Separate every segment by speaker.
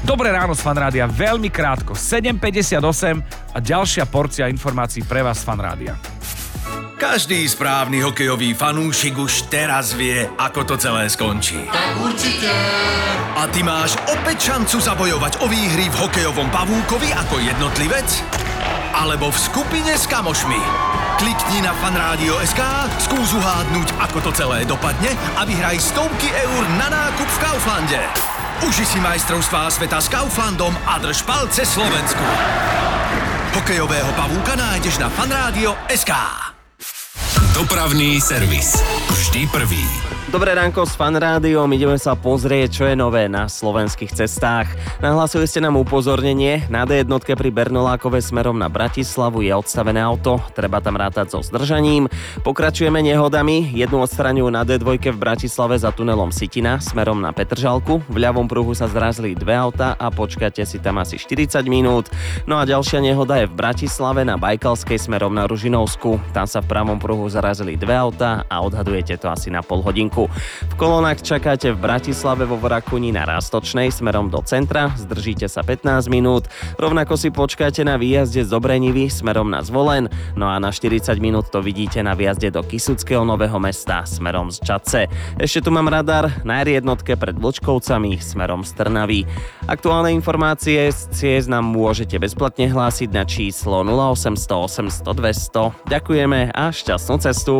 Speaker 1: Dobré ráno z Fanrádia, veľmi krátko, 7:58 a ďalšia porcia informácií pre vás z Fanrádia.
Speaker 2: Každý správny hokejový fanúšik už teraz vie, ako to celé skončí.
Speaker 3: Tak určite.
Speaker 2: A ty máš opäť šancu zabojovať o výhry v hokejovom pavúkovi ako jednotlivec alebo v skupine s kamošmi. Klikni na fanradio.sk, skús uhádnuť, ako to celé dopadne a vyhraj stovky eur na nákup v Kauflande. Uži si majstrovstvá sveta s Kauflandom a drž palce Slovensku. Hokejového pavúka nájdeš na fanradio.sk.
Speaker 4: Dopravný servis. Vždy prvý.
Speaker 5: Dobré ránko s Fanrádiom, ideme sa pozrieť, čo je nové na slovenských cestách. Nahlásili ste nám upozornenie, na D1 pri Bernolákove smerom na Bratislavu je odstavené auto, treba tam rátať so zdržaním. Pokračujeme nehodami, jednu odstraňujú na D2 v Bratislave za tunelom Sitina smerom na Petržalku. V ľavom pruhu sa zrazili dve auta a počkáte si tam asi 40 minút. No a ďalšia nehoda je v Bratislave na Bajkalskej smerom na Ružinovsku. Tam sa v pravom pruhu zarazili dve auta a odhadujete to asi na pol hodinku. V kolónach čakáte v Bratislave vo Vrakuni na Rastočnej smerom do centra, zdržíte sa 15 minút, rovnako si počkáte na výjazde z Dobrenivy smerom na Zvolen, no a na 40 minút to vidíte na výjazde do Kysuckého Nového Mesta smerom z Čadce. Ešte tu mám radar na R1 pred Vlčkovcami smerom z Trnavy. Aktuálne informácie z ciest nám môžete bezplatne hlásiť na číslo 0800 800 200. Ďakujeme a šťastnú cestu.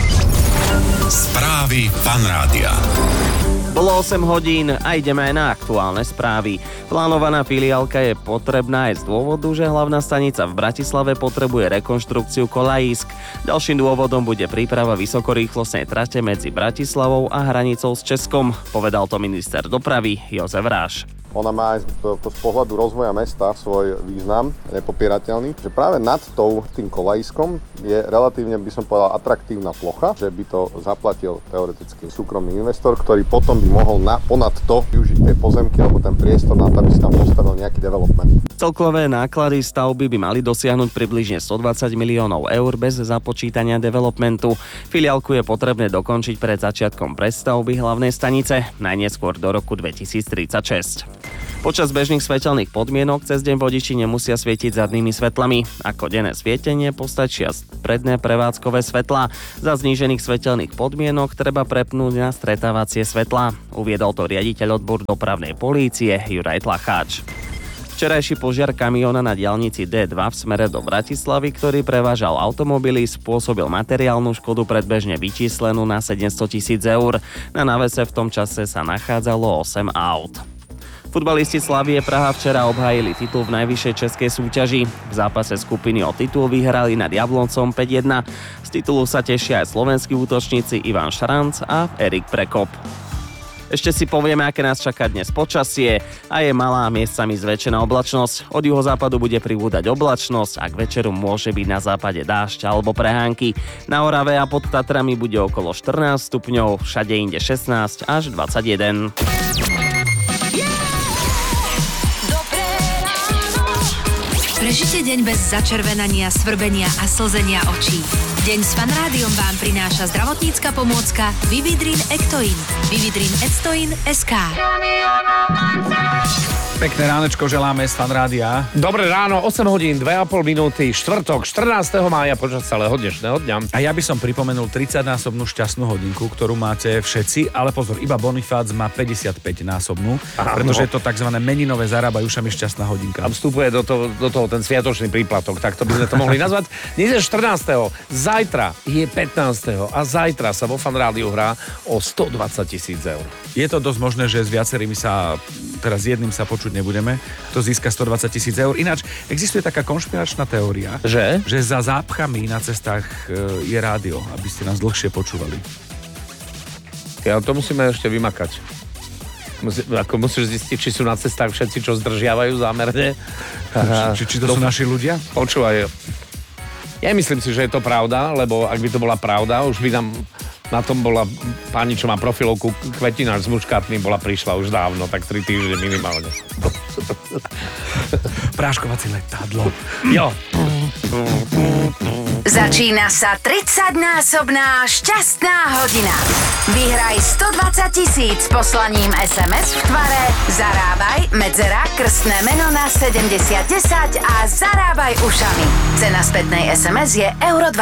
Speaker 4: Správy Fanrádia.
Speaker 5: Bolo 8 hodín a ideme aj na aktuálne správy. Plánovaná filiálka je potrebná aj z dôvodu, že hlavná stanica v Bratislave potrebuje rekonštrukciu koľajísk. Ďalším dôvodom bude príprava vysokorýchlostnej trate medzi Bratislavou a hranicou s Českom, povedal to minister dopravy Jozef Ráš.
Speaker 6: Ona má aj z pohľadu rozvoja mesta svoj význam, nepopierateľný, že práve nad tým kolajiskom je relatívne, by som povedal, atraktívna plocha, že by to zaplatil teoreticky súkromný investor, ktorý potom by mohol ponad to využiť tie pozemky alebo ten priestor na to, aby si tam postavil nejaký development.
Speaker 5: Celkové náklady stavby by mali dosiahnuť približne 120 miliónov eur bez započítania developmentu. Filiálku je potrebné dokončiť pred začiatkom prestavby hlavnej stanice, najneskôr do roku 2036. Počas bežných svetelných podmienok cez deň vodiči nemusia svietiť zadnými svetlami. Ako denné svietenie postačia predné prevádzkové svetlá. Za znížených svetelných podmienok treba prepnúť na stretávacie svetlá. Uviedol to riaditeľ odboru dopravnej polície Juraj Tlacháč. Včerajší požiar kamióna na diaľnici D2 v smere do Bratislavy, ktorý prevážal automobily, spôsobil materiálnu škodu predbežne vyčíslenú na 700 000 eur. Na návese v tom čase sa nachádzalo 8 aut. Futbalisti Slavie Praha včera obhájili titul v najvyššej českej súťaži. V zápase skupiny o titul vyhrali nad Jabloncom 5-1. Z titulu sa tešia aj slovenskí útočníci Ivan Šranc a Erik Prekop. Ešte si povieme, aké nás čaká dnes počasie a je malá miestami zväčšená oblačnosť. Od juhozápadu bude pribúdať oblačnosť a k večeru môže byť na západe dážď alebo prehánky. Na Orave a pod Tatrami bude okolo 14 stupňov, všade inde 16 až 21.
Speaker 7: Prežite deň bez začervenania, svrbenia a slzenia očí. Deň s Fanrádiom vám prináša zdravotnícka pomôcka Vividrin Ectoin. Vividrin Ectoin SK.
Speaker 1: Pekné ránečko želáme z Fanrádia.
Speaker 8: Dobré ráno, 8 hodín, 2,5 minúty, štvrtok, 14. mája počas celého dnešného dňa.
Speaker 1: A ja by som pripomenul 30-násobnú šťastnú hodinku, ktorú máte všetci, ale pozor, iba Bonifác má 55-násobnú, pretože je to tzv. Meninové zarábajúšami šťastná hodinka.
Speaker 8: A vstupuje do toho ten sviatočný príplatok, tak to by sme to mohli nazvať. Dnes je 14. Zajtra je 15. a zajtra sa vo Fanrádiu hrá o 120 000 eur.
Speaker 1: Je to dosť možné, že s viacerými sa, teraz jedným sa počuť nebudeme, to získa 120 000 eur. Ináč, existuje taká konšpiračná teória, že za zápchami na cestách je rádio, aby ste nás dlhšie počúvali.
Speaker 8: Ja to musíme ešte vymakať. Musíš zistiť, či sú na cestách všetci, čo zdržiavajú zámerne.
Speaker 1: Či to sú naši ľudia?
Speaker 8: Počúvaj, ja myslím si, že je to pravda, lebo ak by to bola pravda, už by nám na tom bola pani, čo má profilovku kvetináč s muškátnym, prišla už dávno, tak 3 týždne minimálne.
Speaker 1: Práškovacie letadlo.
Speaker 8: Jo.
Speaker 7: Začína sa 30-násobná šťastná hodina. Vyhraj 120 000 poslaním SMS v tvare Zarábaj, medzera, krstné meno na 7010 a zarábaj ušami. Cena spätnej SMS je euro 20.